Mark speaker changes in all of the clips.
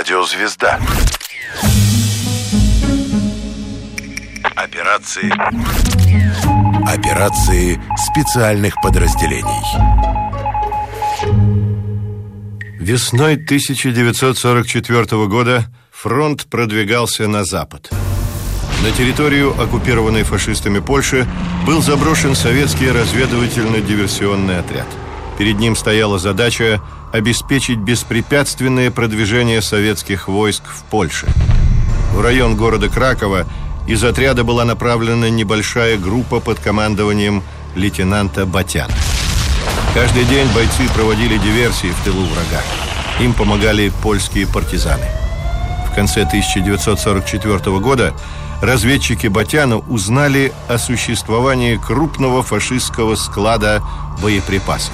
Speaker 1: Радио «Звезда». Операции специальных подразделений.
Speaker 2: Весной 1944 года фронт продвигался на запад. На территорию, оккупированной фашистами Польши, был заброшен советский разведывательно-диверсионный отряд. Перед ним стояла задача обеспечить беспрепятственное продвижение советских войск в Польше. В район города Кракова из отряда была направлена небольшая группа под командованием лейтенанта Батяна. Каждый день бойцы проводили диверсии в тылу врага. Им помогали польские партизаны. В конце 1944 года разведчики Батяна узнали о существовании крупного фашистского склада боеприпасов.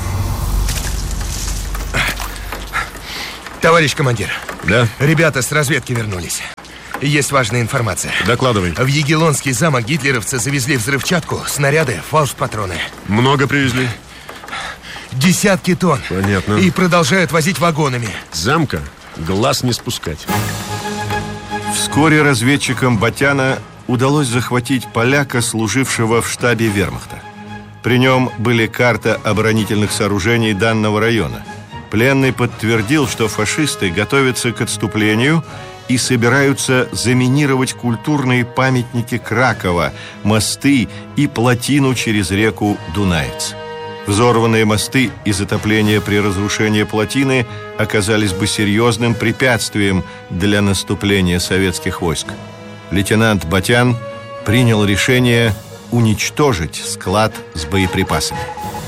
Speaker 3: Товарищ командир.
Speaker 4: Да?
Speaker 3: Ребята с разведки вернулись. Есть важная информация.
Speaker 4: Докладывай.
Speaker 3: В Егелонский замок гитлеровцы завезли взрывчатку, снаряды, фаустпатроны.
Speaker 4: Много привезли?
Speaker 3: Десятки тонн.
Speaker 4: Понятно.
Speaker 3: И продолжают возить вагонами.
Speaker 4: С замка глаз не спускать.
Speaker 2: Вскоре разведчикам Батяна удалось захватить поляка, служившего в штабе вермахта. При нем были карта оборонительных сооружений данного района. Пленный подтвердил, что фашисты готовятся к отступлению и собираются заминировать культурные памятники Кракова, мосты и плотину через реку Дунаец. Взорванные мосты и затопление при разрушении плотины оказались бы серьезным препятствием для наступления советских войск. Лейтенант Батян принял решение уничтожить склад с боеприпасами.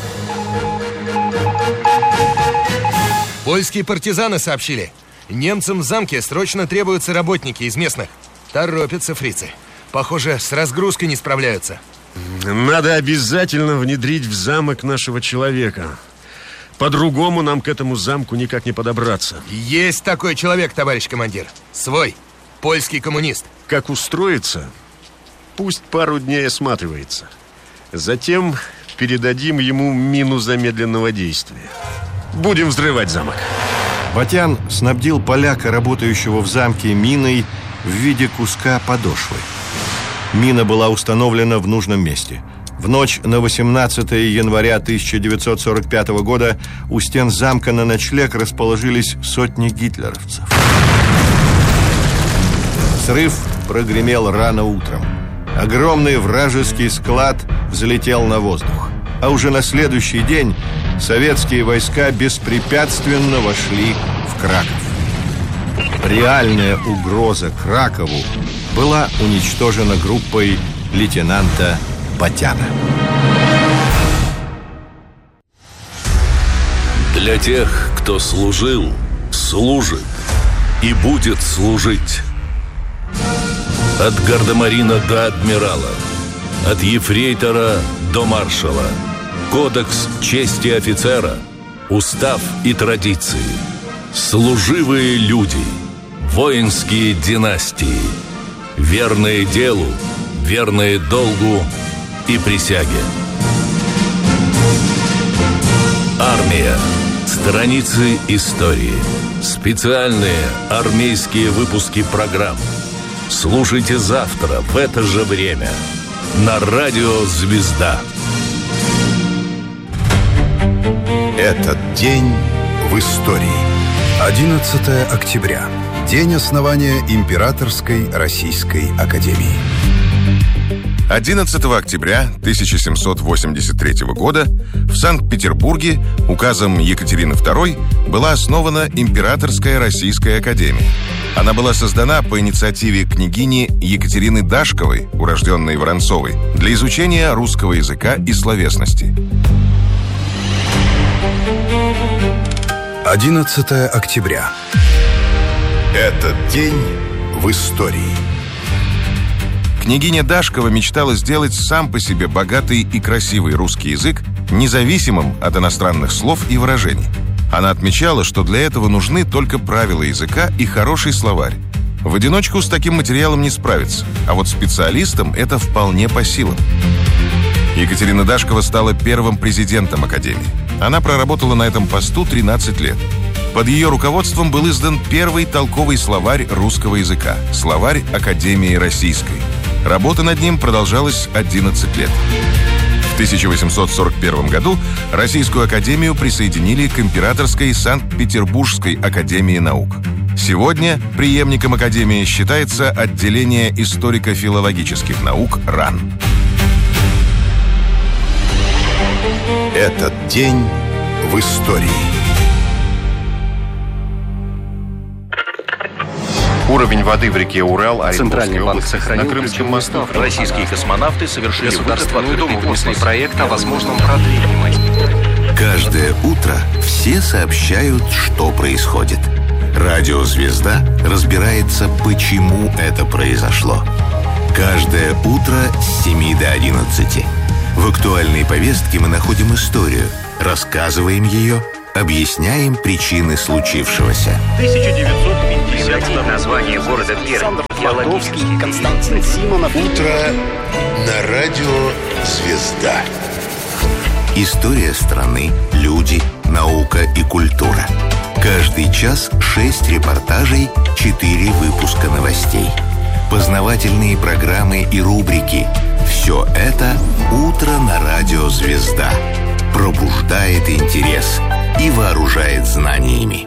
Speaker 3: Польские партизаны сообщили. Немцам в замке срочно требуются работники из местных. Торопятся фрицы. Похоже, с разгрузкой не справляются.
Speaker 4: Надо обязательно внедрить в замок нашего человека. По-другому нам к этому замку никак не подобраться.
Speaker 3: Есть такой человек, товарищ командир. Свой. Польский коммунист.
Speaker 4: Как устроится, пусть пару дней осматривается. Затем передадим ему мину замедленного действия. Будем взрывать замок.
Speaker 2: Батян снабдил поляка, работающего в замке, миной в виде куска подошвы. Мина была установлена в нужном месте. В ночь на 18 января 1945 года у стен замка на ночлег расположились сотни гитлеровцев. Взрыв прогремел рано утром. Огромный вражеский склад взлетел на воздух. А уже на следующий день советские войска беспрепятственно вошли в Краков. Реальная угроза Кракову была уничтожена группой лейтенанта Батяна.
Speaker 5: Для тех, кто служил, служит и будет служить. От гардемарина до адмирала, от ефрейтора до маршала. Кодекс чести офицера, устав и традиции. Служивые люди, воинские династии. Верные делу, верные долгу и присяге. Армия. Страницы истории. Специальные армейские выпуски программ. Слушайте завтра в это же время на радио «Звезда».
Speaker 1: Этот день в истории.
Speaker 6: 11 октября. День основания Императорской Российской Академии.
Speaker 1: 11 октября 1783 года в Санкт-Петербурге указом Екатерины II была основана Императорская Российская Академия. Она была создана по инициативе княгини Екатерины Дашковой, урожденной Воронцовой, для изучения русского языка и словесности.
Speaker 6: 11 октября.
Speaker 1: Этот день в истории. Княгиня Дашкова мечтала сделать сам по себе богатый и красивый русский язык независимым от иностранных слов и выражений. Она отмечала, что для этого нужны только правила языка и хороший словарь. В одиночку с таким материалом не справиться, а вот специалистам это вполне по силам. Екатерина Дашкова стала первым президентом Академии. Она проработала на этом посту 13 лет. Под ее руководством был издан первый толковый словарь русского языка – словарь Академии Российской. Работа над ним продолжалась 11 лет. В 1841 году Российскую Академию присоединили к Императорской Санкт-Петербургской Академии наук. Сегодня преемником Академии считается отделение историко-филологических наук РАН.
Speaker 6: Этот день в истории.
Speaker 7: Уровень воды в реке Урал,
Speaker 8: Центральный банк сохранил
Speaker 7: на Крымском мосту.
Speaker 8: Российские космонавты совершили
Speaker 7: Государственную Думу
Speaker 8: внесли проект о возможном продлении.
Speaker 9: Каждое утро все сообщают, что происходит. Радио «Звезда» разбирается, почему это произошло. Каждое утро с 7 до 11. В актуальной повестке мы находим историю, рассказываем ее, объясняем причины случившегося.
Speaker 8: 1950 название города Пермь. Геологический Константин Симонов.
Speaker 6: Утро на радио «Звезда».
Speaker 9: История страны, люди, наука и культура. Каждый час 6 репортажей, 4 выпуска новостей. Познавательные программы и рубрики. Все это «Утро на радио «Звезда». Пробуждает интерес и вооружает знаниями.